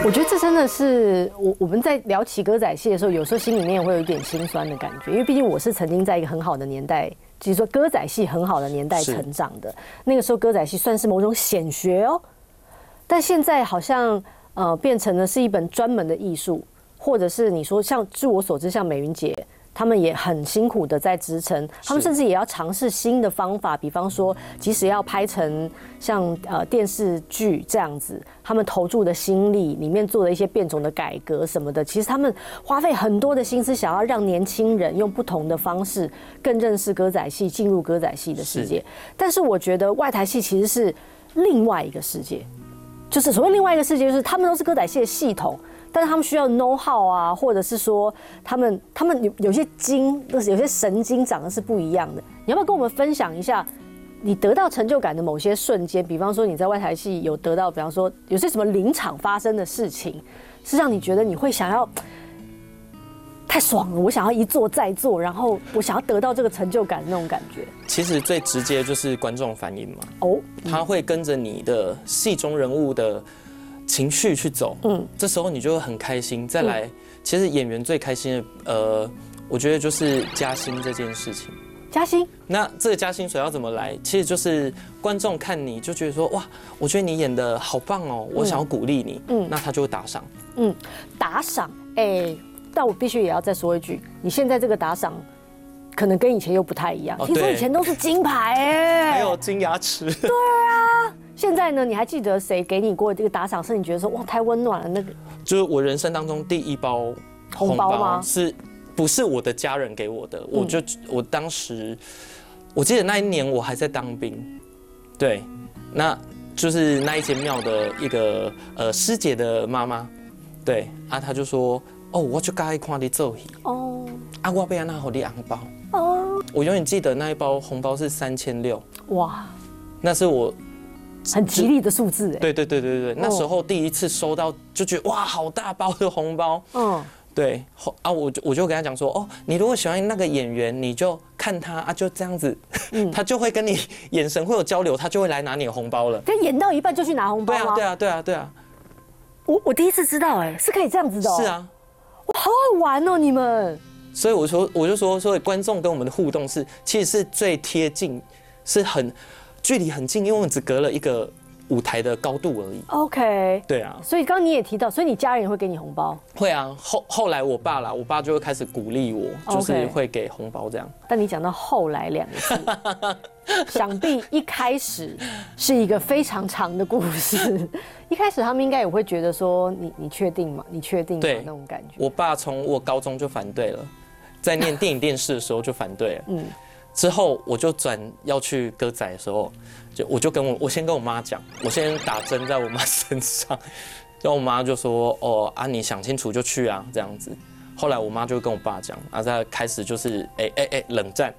我觉得这真的是我们在聊起歌仔戏的时候，有时候心里面也会有一点心酸的感觉，因为毕竟我是曾经在一个很好的年代，就是说歌仔戏很好的年代成长的。那个时候歌仔戏算是某种显学哦，但现在好像变成了是一本专门的艺术，或者是你说像据我所知，像美云姐。他们也很辛苦的在支撑，他们甚至也要尝试新的方法，比方说，即使要拍成像电视剧这样子，他们投注的心力，里面做的一些变种的改革什么的，其实他们花费很多的心思，想要让年轻人用不同的方式更认识歌仔戏，进入歌仔戏的世界。但是我觉得外台戏其实是另外一个世界，就是所谓另外一个世界，就是他们都是歌仔戏的系统。但是他们需要 know how 啊，或者是说他们有些筋，有些神经长得是不一样的。你要不要跟我们分享一下你得到成就感的某些瞬间？比方说你在外台戏有得到，比方说有些什么临场发生的事情，是让你觉得你会想要太爽了，我想要一做再做，然后我想要得到这个成就感的那种感觉。 其实最直接就是观众反应嘛，他会跟着你的戏中人物的情绪去走，这时候你就会很开心。再来，其实演员最开心的，我觉得就是加薪这件事情。 加薪？ 那这个加薪水要怎么来？其实就是观众看你就觉得说，哇，我觉得你演得好棒哦，我想要鼓励你，那他就会打赏。 打赏，但我必须也要再说一句，你现在这个打赏。可能跟以前又不太一样，听说以前都是金牌， 还有金牙齿。 对啊，现在呢？你还记得谁给你过这个打赏？是你觉得说哇太温暖了？那个就是我人生当中第一包红包吗？是不是我的家人给我的？我当时我记得那一年我还在当兵，对，那就是那一间庙的一个师姐的妈妈，对啊，她就说我就该看你做戏啊，我要拿给你红包。我永远记得那一包红包是3600，哇，那是我很吉利的数字哎。 对，那时候第一次收到就觉得哇，好大包的红包。对啊，我就跟他讲说，你如果喜欢那个演员，你就看他啊，就这样子，他就会跟你眼神会有交流，他就会来拿你的红包了。 他演到一半就去拿红包吗？ 对啊。 我第一次知道哎，是可以这样子的。 是啊， 哇，好好玩哦，你们。 所以我就说，所以观众跟我们的互动其实是最贴近，是很距离很近，因为我们只隔了一个舞台的高度而已。OK， 对啊。所以刚刚你也提到，所以你家人也会给你红包？ 会啊，后来我爸就会开始鼓励我，就是会给红包这样。 但你讲到后来2个字，想必一开始是一个非常长的故事。一开始他们应该也会觉得说，你确定吗？你确定吗？对，那种感觉。 我爸从我高中就反对了，在念电影电视的时候就反对了。之后我就转要去歌仔的时候，我先跟我妈讲，我先打针在我妈身上，然后我妈就说你想清楚就去啊这样子。后来我妈就跟我爸讲，再开始就是冷战。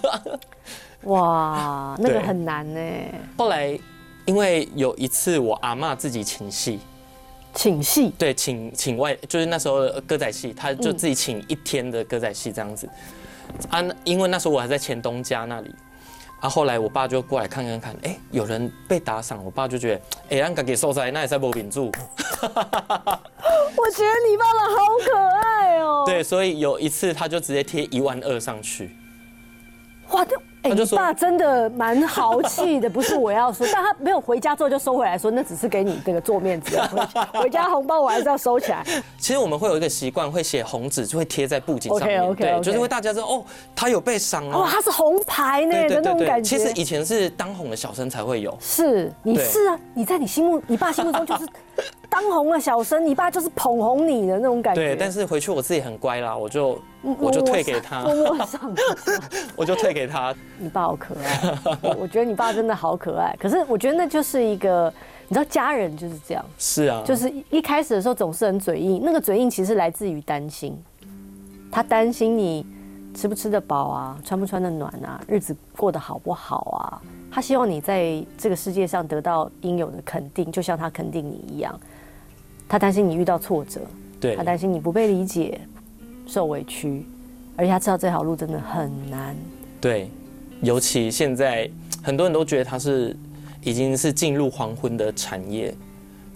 哇，那个很难呢。 后来因为有一次我阿嬷自己请戏，对，请外就是那时候歌仔戏，她就自己请1天的歌仔戏这样子。因为那时候我还在前东家那里，后来我爸就过来看，有人被打赏，我爸就觉得，咱自己受灾，那也在没秉住。 我觉得你爸爸好可爱哦。 对，所以有一次他就直接贴12000上去。 哇，你爸真的蛮豪气的，不是我要说，但他没有回家之后就收回来说，那只是给你这个做面子，回家红包我还是要收起来。 其实我们会有一个习惯，会写红纸，就会贴在布景上面，对，就是会大家知道他有被赏啊， 他是红牌呢的那种感觉。 其实以前是当红的小生才会有， 是你是啊，你在你爸心目中就是当红的小生，你爸就是捧红你的那种感觉。 对，但是回去我自己很乖啦，我就退给他，我就退给他。 你爸好可爱，我觉得你爸真的好可爱。可是我觉得那就是一个，你知道家人就是这样。 是啊， 就是一开始的时候总是很嘴硬，那个嘴硬其实来自于担心，他担心你吃不吃得饱啊，穿不穿得暖啊，日子过得好不好啊。他希望你在这个世界上得到应有的肯定，就像他肯定你一样。他担心你遇到挫折， 对， 他担心你不被理解、受委屈，而且他知道这条路真的很难。 对，尤其现在很多人都觉得它已经是进入黄昏的产业，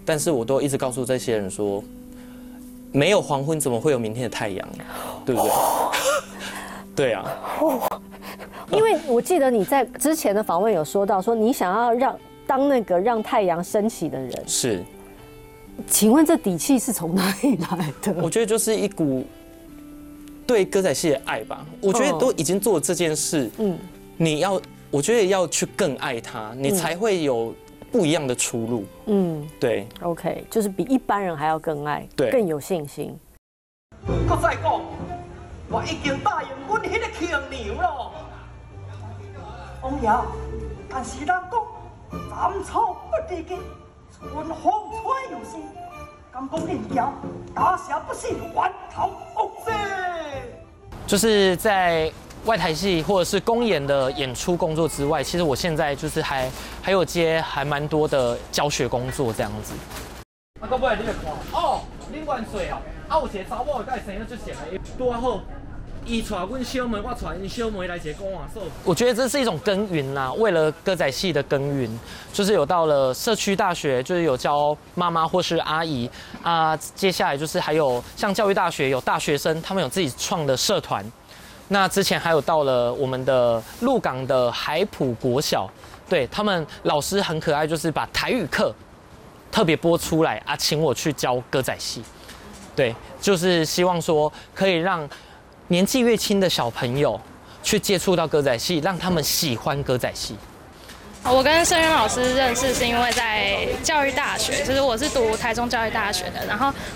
但是我都一直告诉这些人说，没有黄昏怎么会有明天的太阳，对不对？对啊。 因为我记得你在之前的访问有说到，说你想要当那个让太阳升起的人。 是。 请问这底气是从哪里来的？ 我觉得就是一股对歌仔戏的爱吧。我觉得都已经做了这件事，我觉得要去更爱它，你才会有不一样的出路。对。 OK， 就是比一般人还要更爱，更有信心。 我再讲，我已经答应阮迄个亲娘了。王爷，但是人讲斩草不离根，春风吹又生，敢讲人家打下不是弯头恶势。 就是在外台戏或者是公演的演出工作之外，其实我现在就是还有接还蛮多的教学工作这样子。 啊，到尾你来看，哦，恁元帅啊，有一个查某，甲伊生得足像的，拄啊好。伊带阮小妹，我带因小妹来一个公园所。 我觉得这是一种耕耘啦，为了歌仔戏的耕耘，就是有到了社区大学，就是有教妈妈或是阿姨啊。接下来就是还有像教育大学有大学生，他们有自己创的社团。那之前还有到了我们的鹿港的海埔国小，对他们老师很可爱，就是把台语课特别播出来啊，请我去教歌仔戏。对，就是希望说可以让年纪越轻的小朋友去接触到歌仔戏，让他们喜欢歌仔戏。 我跟盛渊老师认识是因为在教育大学，就是我是读台中教育大学的，然后